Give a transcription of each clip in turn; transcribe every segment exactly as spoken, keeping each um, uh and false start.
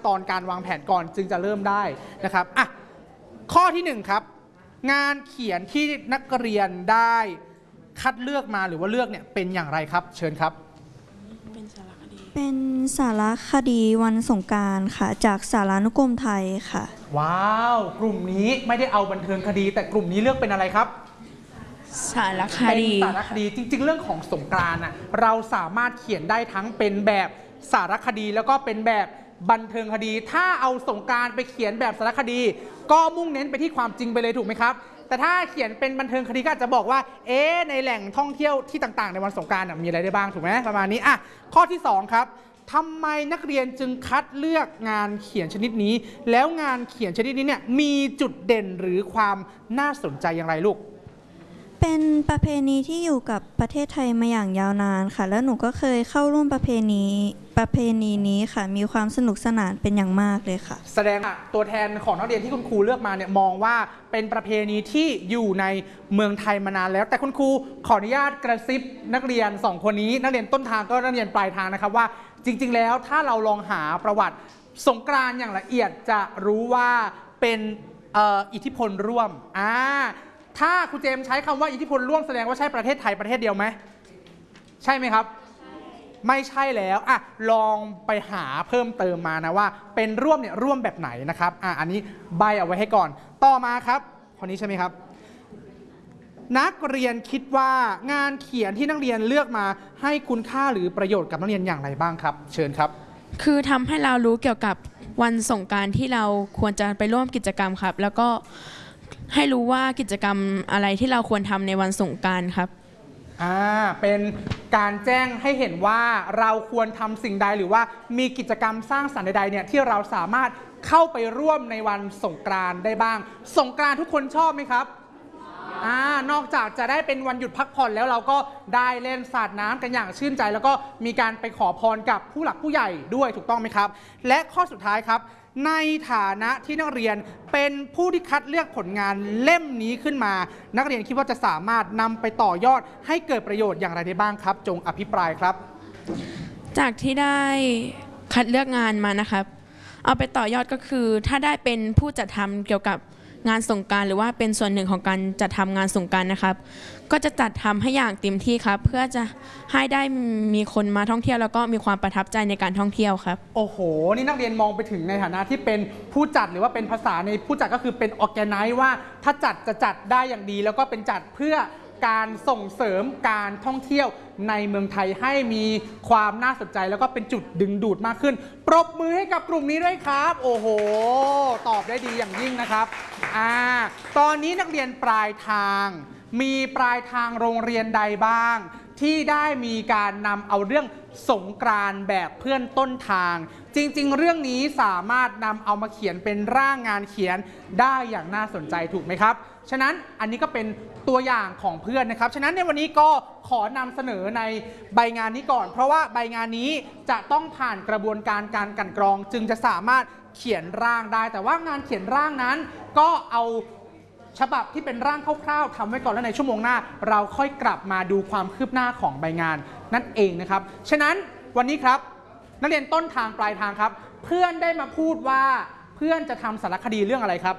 ตอนการวางแผนก่อนจึงจะเริ่มได้นะครับอ่ะข้อที่หนึ่งครับงานเขียนที่นักเรียนได้คัดเลือกมาหรือว่าเลือกเนี่ยเป็นอย่างไรครับเชิญครับเป็นสารคดีเป็นสารคดีวันสงกรานต์ค่ะจากสารานุกรมไทยค่ะว้าวกลุ่มนี้ไม่ได้เอาบันเทิงคดีแต่กลุ่มนี้เลือกเป็นอะไรครับสารคดีเป็นสารคดีจริงๆเรื่องของสงกรานต์อะเราสามารถเขียนได้ทั้งเป็นแบบสารคดีแล้วก็เป็นแบบบันเทิงคดีถ้าเอาสงกรานต์ไปเขียนแบบสารคดีก็มุ่งเน้นไปที่ความจริงไปเลยถูกไหมครับแต่ถ้าเขียนเป็นบันเทิงคดีก็อาจจะบอกว่าเอ๊ะในแหล่งท่องเที่ยวที่ต่างๆในวันสงกรานต์มีอะไรได้บ้างถูกไหมประมาณนี้อ่ะข้อที่สองครับทำไมนักเรียนจึงคัดเลือกงานเขียนชนิดนี้แล้วงานเขียนชนิดนี้เนี่ยมีจุดเด่นหรือความน่าสนใจอย่างไรลูกเป็นประเพณีที่อยู่กับประเทศไทยมาอย่างยาวนานค่ะแล้วหนูก็เคยเข้าร่วมประเพณีประเพณีนี้ค่ะมีความสนุกสนานเป็นอย่างมากเลยค่ะแสดงตัวแทนของนักเรียนที่คุณครูเลือกมาเนี่ยมองว่าเป็นประเพณีที่อยู่ในเมืองไทยมานานแล้วแต่คุณครูขออนุญาตกระซิบนักเรียนสองคนนี้นักเรียนต้นทางก็นักเรียนปลายทางนะครับว่าจริงๆแล้วถ้าเราลองหาประวัติสงกรานต์อย่างละเอียดจะรู้ว่าเป็นอิทธิพลร่วมอ่าถ้าครูเจมใช้คำว่าอิทธิพลร่วมแสดงว่าใช่ประเทศไทยประเทศเดียวไหมใช่ไหมครับไม่ใช่แล้วอ่ะลองไปหาเพิ่มเติมมานะว่าเป็นร่วมเนี่ยร่วมแบบไหนนะครับอ่ะอันนี้ใบเอาไว้ให้ก่อนต่อมาครับคนนี้ใช่ไหมครับนักเรียนคิดว่างานเขียนที่นักเรียนเลือกมาให้คุณค่าหรือประโยชน์กับนักเรียนอย่างไรบ้างครับเชิญครับคือทำให้เรารู้เกี่ยวกับวันสงกรานต์ที่เราควรจะไปร่วมกิจกรรมครับแล้วก็ให้รู้ว่ากิจกรรมอะไรที่เราควรทำในวันสงกรานต์ครับอ่าเป็นการแจ้งให้เห็นว่าเราควรทำสิ่งใดหรือว่ามีกิจกรรมสร้างสรรค์ใดๆเนี่ยที่เราสามารถเข้าไปร่วมในวันสงกรานต์ได้บ้างสงกรานต์ทุกคนชอบไหมครับอ่านอกจากจะได้เป็นวันหยุดพักผ่อนแล้วเราก็ได้เล่นสาดน้ำกันอย่างชื่นใจแล้วก็มีการไปขอพรกับผู้หลักผู้ใหญ่ด้วยถูกต้องไหมครับและข้อสุดท้ายครับในฐานะที่นักเรียนเป็นผู้ที่คัดเลือกผลงานเล่มนี้ขึ้นมานักเรียนคิดว่าจะสามารถนำไปต่อยอดให้เกิดประโยชน์อย่างไรได้บ้างครับจงอภิปรายครับจากที่ได้คัดเลือกงานมานะครับเอาไปต่อยอดก็คือถ้าได้เป็นผู้จัดทำเกี่ยวกับงานสงกรานต์หรือว่าเป็นส่วนหนึ่งของการจัดทำงานสงกรานต์นะครับก็จะจัดทำให้อย่างเต็มที่ครับเพื่อจะให้ได้มีคนมาท่องเที่ยวแล้วก็มีความประทับใจในการท่องเที่ยวครับโอ้โหนี่นักเรียนมองไปถึงในฐานะที่เป็นผู้จัดหรือว่าเป็นภาษาในผู้จัดก็คือเป็นออร์แกไนซ์ว่าถ้าจัดจะจัดได้อย่างดีแล้วก็เป็นจัดเพื่อการส่งเสริมการท่องเที่ยวในเมืองไทยให้มีความน่าสนใจแล้วก็เป็นจุดดึงดูดมากขึ้นปรบมือให้กับกลุ่มนี้ด้วยครับโอ้โหตอบได้ดีอย่างยิ่งนะครับอ่าตอนนี้นักเรียนปลายทางมีปลายทางโรงเรียนใดบ้างที่ได้มีการนำเอาเรื่องสงกรานต์แบบเพื่อนต้นทางจริงๆเรื่องนี้สามารถนำเอามาเขียนเป็นร่างงานเขียนได้อย่างน่าสนใจถูกไหมครับฉะนั้นอันนี้ก็เป็นตัวอย่างของเพื่อนนะครับฉะนั้นในวันนี้ก็ขอนำเสนอในใบงานนี้ก่อนเพราะว่าใบงานนี้จะต้องผ่านกระบวนการการกลั่นกรองจึงจะสามารถเขียนร่างได้แต่ว่างานเขียนร่างนั้นก็เอาฉบับที่เป็นร่างคร่าวๆทำไว้ก่อนแล้วในชั่วโมงหน้าเราค่อยกลับมาดูความคืบหน้าของใบงานนั่นเองนะครับฉะนั้นวันนี้ครับนักเรียนต้นทางปลายทางครับเพื่อนได้มาพูดว่าเพื่อนจะทำสารคดีเรื่องอะไรครับ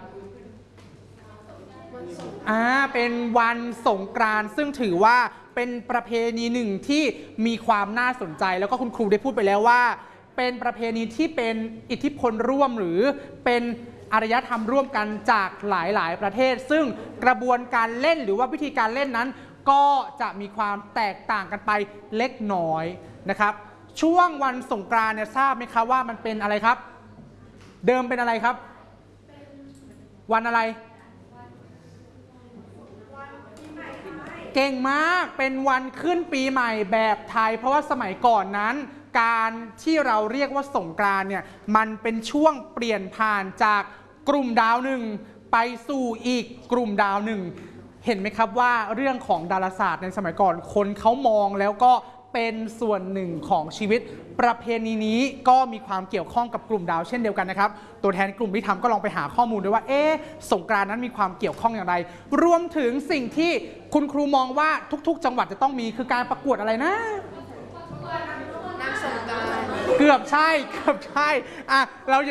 อ่าเป็นวันสงกรานต์ซึ่งถือว่าเป็นประเพณีหนึ่งที่มีความน่าสนใจแล้วก็คุณครูได้พูดไปแล้วว่าเป็นประเพณีที่เป็นอิทธิพลร่วมหรือเป็นอารยธรรมร่วมกันจากหลายๆประเทศซึ่งกระบวนการเล่นหรือว่าวิธีการเล่นนั้นก็จะมีความแตกต่างกันไปเล็กน้อยนะครับช่วงวันสงกรานต์เนี่ยทราบไหมครับว่ามันเป็นอะไรครับเดิมเป็นอะไรครับวันอะไรเก่งมากเป็นวันขึ้นปีใหม่แบบไทยเพราะว่าสมัยก่อนนั้นการที่เราเรียกว่าสงกรานต์เนี่ยมันเป็นช่วงเปลี่ยนผ่านจากกลุ่มดาวหนึ่งไปสู่อีกกลุ่มดาวหนึ่งเห็นไหมครับว่าเรื่องของดาราศาสตร์ในสมัยก่อนคนเขามองแล้วก็เป็นส่วนหนึ่งของชีวิตประเพณีนี้ก็มีความเกี่ยวข้องกับกลุ่มดาวเช่นเดียวกันนะครับตัวแทนกลุ่มที่ทำก็ลองไปหาข้อมูลด้วยว่าเอ๊ะสงกรานต์นั้นมีความเกี่ยวข้องอย่างไรรวมถึงสิ่งที่คุณครูมองว่าทุกๆจังหวัดจะต้องมีคือการประกวดอะไรนะเกือบใช่เกือบใช่อ่ะเรา